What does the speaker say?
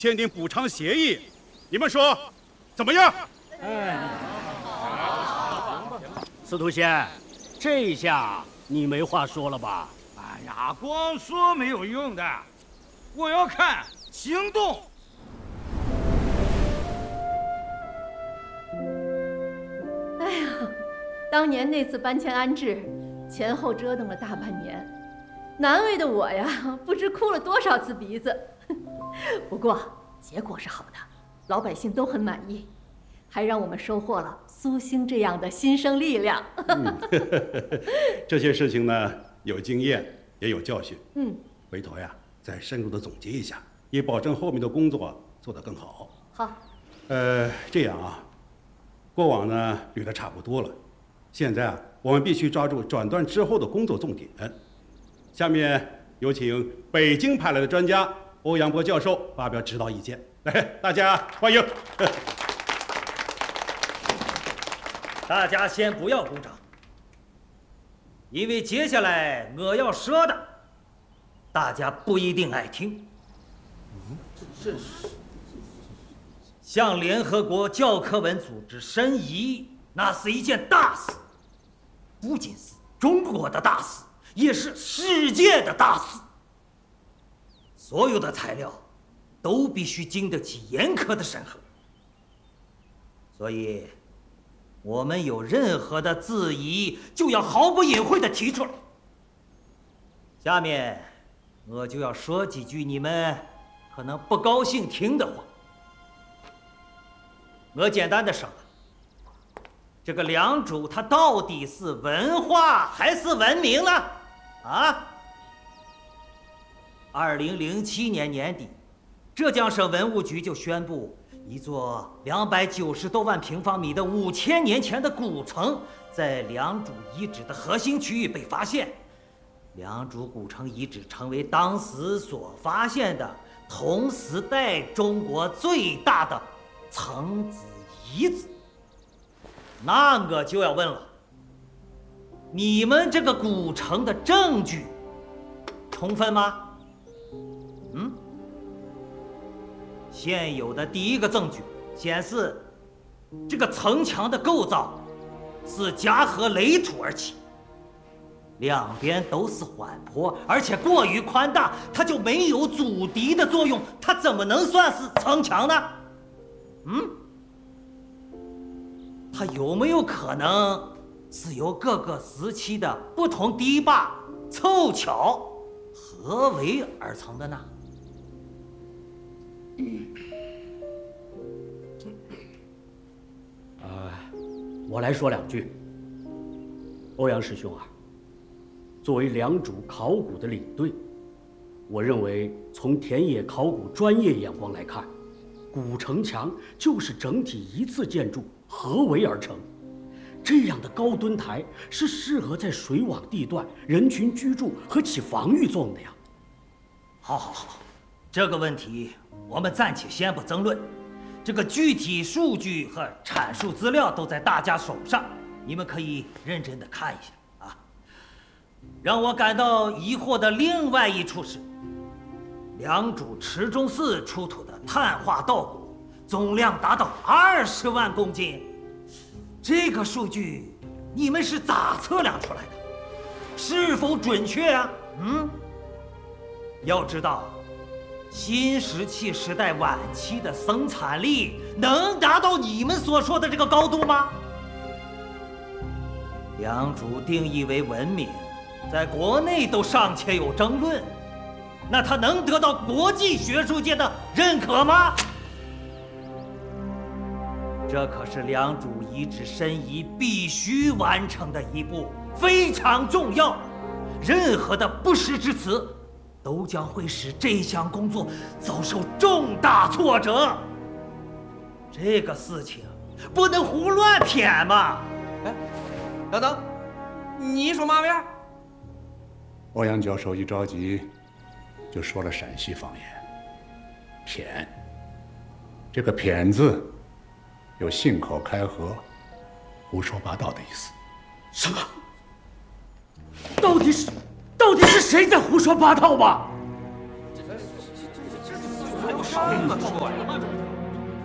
签订补偿协议，你们说怎么样？ 司徒仙，这下你没话说了吧？ 哎呀，光说没有用的，我要看行动。 哎呀，当年那次搬迁安置，前后折腾了大半年，难为的我呀，不知哭了多少次鼻子。不过结果是好的，老百姓都很满意，还让我们收获了苏兴这样的新生力量。 这些事情呢，有经验也有教训。回头呀，再深入的总结一下，以保证后面的工作做得更好。 好。 这样啊，过往呢捋得差不多了，现在啊，我们必须抓住转段之后的工作重点。下面有请北京派来的专家欧阳波教授发表指导意见。来，大家欢迎。 大家先不要鼓掌，因为接下来我要说的，大家不一定爱听。向联合国教科文组织申遗，那是一件大事，不仅是中国的大事，也是世界的大事。所有的材料都必须经得起严苛的审核，所以我们有任何的质疑，就要毫不隐晦地提出来。下面我就要说几句你们可能不高兴听的话。我简单的说了，这个良渚它到底是文化还是文明呢？啊？2007年年底，浙江省文物局就宣布，一座290多万平方米的5000年前的古城，在良渚遗址的核心区域被发现。良渚古城遗址成为当时所发现的同时代中国最大的层子遗址。那我就要问了，你们这个古城的证据充分吗？现有的第一个证据显示，这个城墙的构造是夹合垒土而起，两边都是缓坡，而且过于宽大，它就没有阻敌的作用，它怎么能算是城墙呢？它有没有可能是由各个时期的不同堤坝凑巧合围而成的呢？ 我来说两句。欧阳师兄啊，作为良渚考古的领队，我认为从田野考古专业眼光来看，古城墙就是整体一次建筑合围而成，这样的高墩台是适合在水网地段人群居住和起防御作用的呀。 好，这个问题我们暂且先不争论，这个具体数据和阐述资料都在大家手上，你们可以认真的看一下啊。让我感到疑惑的另外一处是，良渚池中寺出土的碳化稻谷总量达到20万公斤，这个数据你们是咋测量出来的？是否准确啊？要知道，新石器时代晚期的生产力能达到你们所说的这个高度吗？良渚定义为文明，在国内都尚且有争论，那它能得到国际学术界的认可吗？这可是良渚遗址申遗必须完成的一步，非常重要。任何的不实之词，都将会使这项工作遭受重大挫折。这个事情不能胡乱谝嘛！ 哎，等等，你说嘛玩意儿？ 欧阳教授一着急，就说了陕西方言“谝”。这个“谝”字，有信口开河、胡说八道的意思。 什么？到底是谁在胡说八道吧？ 少这么说呀！